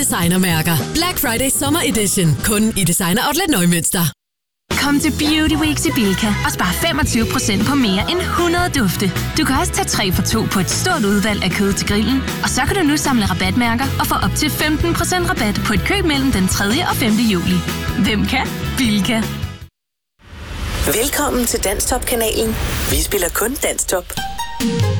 Designermærker. Black Friday Summer Edition. Kun i Designer Outlet Neumünster. Kom til Beauty Week i Bilka og spar 25% på mere end 100 dufte. Du kan også tage 3 for 2 på et stort udvalg af kød til grillen. Og så kan du nu samle rabatmærker og få op til 15% rabat på et køb mellem den 3. og 5. juli. Hvem kan? Bilka. Velkommen til Danstop-kanalen. Vi spiller kun Danstop.